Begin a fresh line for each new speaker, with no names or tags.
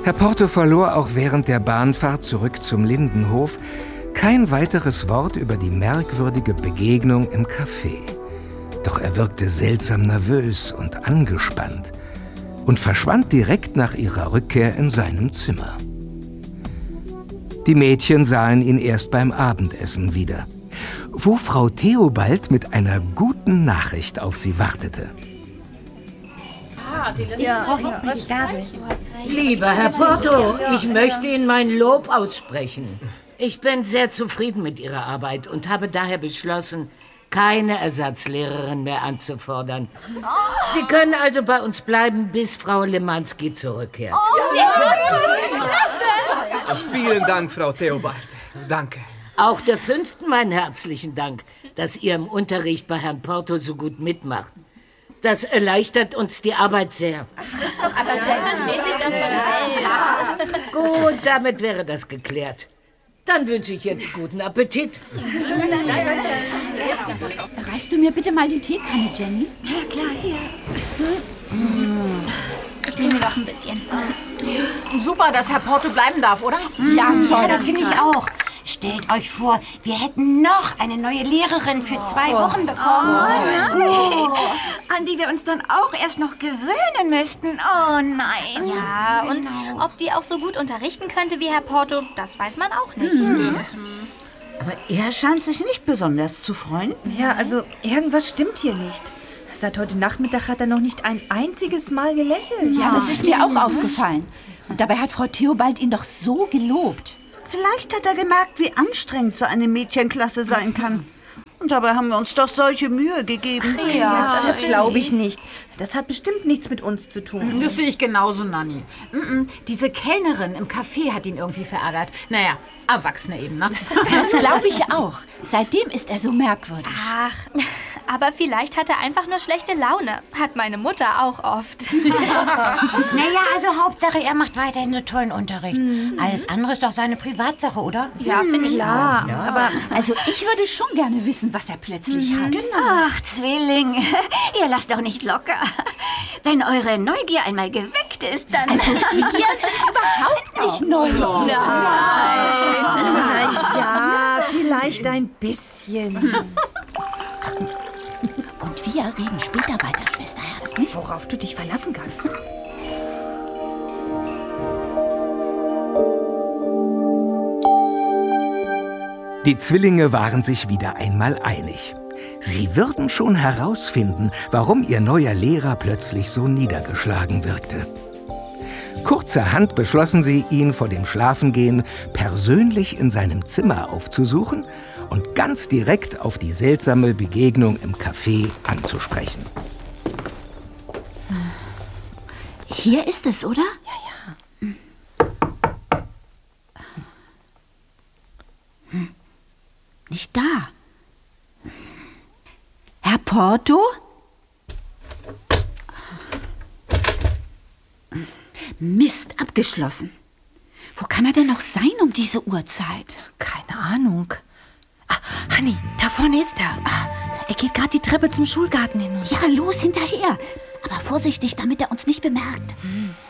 Herr Porto verlor auch während der Bahnfahrt zurück zum Lindenhof kein weiteres Wort über die merkwürdige Begegnung im Café. Doch er wirkte seltsam nervös und angespannt und verschwand direkt nach ihrer Rückkehr in seinem Zimmer. Die Mädchen sahen ihn erst beim Abendessen wieder, wo Frau Theobald mit einer guten Nachricht auf sie wartete.
Lieber Herr Porto, ich möchte Ihnen mein Lob aussprechen. Ich bin sehr zufrieden mit Ihrer Arbeit und habe daher beschlossen, keine Ersatzlehrerin mehr anzufordern. Sie können also bei uns bleiben, bis Frau Lemanski zurückkehrt.
Vielen Dank, Frau Theobald. Danke.
Auch der Fünften meinen herzlichen Dank, dass ihr im Unterricht bei Herrn Porto so gut mitmacht. Das erleichtert uns die Arbeit sehr. Gut, damit wäre das geklärt. Dann wünsche ich jetzt guten Appetit.
Reichst du mir bitte mal die Teekanne, Jenny?
Ja, klar, hier. Ich nehme noch ein bisschen.
Super, dass Herr Porto bleiben darf, oder?
Ja, toll.
Ja, das finde ich auch. Stellt euch vor, wir hätten noch eine neue Lehrerin für 2 Wochen bekommen.
An die wir uns dann auch erst noch gewöhnen müssten. Oh nein.
Ja, und ob die auch so gut unterrichten könnte wie Herr Porto, das weiß man auch nicht.
Aber er scheint sich nicht besonders zu freuen.
Ja, also irgendwas stimmt hier nicht. Seit heute Nachmittag hat er noch nicht ein einziges Mal gelächelt.
Ja, das ist mir auch aufgefallen. Und dabei hat Frau Theobald ihn doch so gelobt.
Vielleicht hat er gemerkt, wie anstrengend so eine Mädchenklasse sein kann. Und dabei haben wir uns doch solche Mühe gegeben.
Ja, das glaube ich nicht. Das hat bestimmt nichts mit uns zu tun.
Das sehe ich genauso, Nanni. Diese Kellnerin im Café hat ihn irgendwie verärgert. Naja, Erwachsene eben, ne?
Das glaube ich auch. Seitdem ist er so merkwürdig.
Ach, aber vielleicht hat er einfach nur schlechte Laune. Hat meine Mutter auch oft.
Naja, also Hauptsache, er macht weiterhin so tollen Unterricht. Alles andere ist doch seine Privatsache, oder?
Ja, finde ich auch.
Ja, aber also ich würde schon gerne wissen, was er plötzlich hat.
Ach, Zwilling, ihr lasst doch nicht locker. Wenn eure Neugier einmal geweckt ist, dann...
Also wir sind überhaupt nicht neugierig.
Ja, vielleicht ein bisschen.
Und wir reden später weiter, Schwesterherz, nicht?
Worauf du dich verlassen kannst.
Die Zwillinge waren sich wieder einmal einig. Sie würden schon herausfinden, warum ihr neuer Lehrer plötzlich so niedergeschlagen wirkte. Kurzerhand beschlossen sie, ihn vor dem Schlafengehen persönlich in seinem Zimmer aufzusuchen und ganz direkt auf die seltsame Begegnung im Café anzusprechen.
Hier ist es, oder?
Ja.
Nicht da. Herr Porto? Mist, abgeschlossen. Wo kann er denn noch sein um diese Uhrzeit?
Keine Ahnung. Hanni, da vorne ist er. Er geht gerade die Treppe zum Schulgarten hinunter.
Ja, los hinterher. Aber vorsichtig, damit er uns nicht bemerkt.